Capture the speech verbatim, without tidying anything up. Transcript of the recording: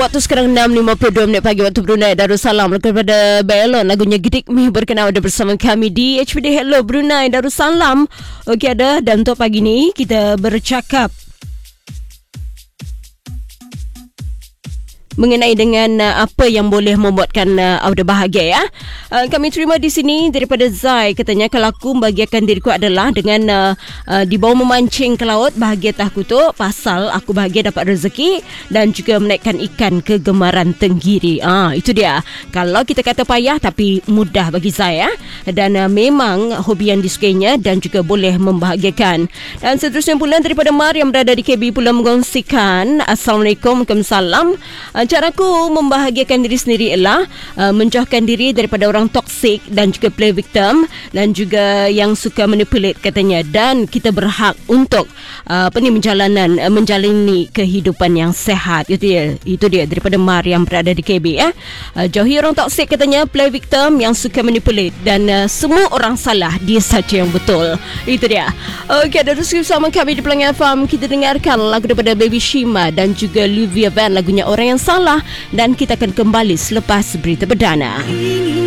waktu sekarang enam lima puluh dua minit pagi waktu Brunei Darussalam. Kepada Belon, lagunya Gidik Mi berkenaan ada bersama kami di H P D Hello Brunei Darussalam. Okey, ada, dan untuk pagi ni kita bercakap mengenai dengan uh, apa yang boleh membuatkan uh, awak bahagia, ya. Uh, kami terima di sini daripada Zai, katanya kalau aku membahagiakan diriku adalah dengan uh, uh, dibawa memancing ke laut, bahagia tak kutuk pasal aku bahagia dapat rezeki dan juga menaikkan ikan kegemaran tenggiri. Ah, itu dia. Kalau kita kata payah tapi mudah bagi Zai, ya. Dan uh, memang hobi yang disukainya dan juga boleh membahagiakan. Dan seterusnya pula daripada Mar yang berada di K B pula mengongsikan, Assalamualaikum, Waalaikumsalam. Uh, Caraku membahagiakan diri sendiri ialah uh, menjauhkan diri daripada orang toksik dan juga play victim dan juga yang suka manipulate, katanya. Dan kita berhak untuk uh, apa ni menjalanan uh, menjalani kehidupan yang sehat. Itu dia. Itu dia daripada Mar yang berada di K B, eh. Uh, jauhi orang toksik, katanya, play victim yang suka manipulate, dan uh, semua orang salah, dia saja yang betul. Itu dia. Okey, ada terus bersama kami di Pelangi F M. Kita dengarkan lagu daripada Baby Shima dan juga Livia Van, lagunya Orang Yang Salah, dan kita akan kembali selepas berita perdana.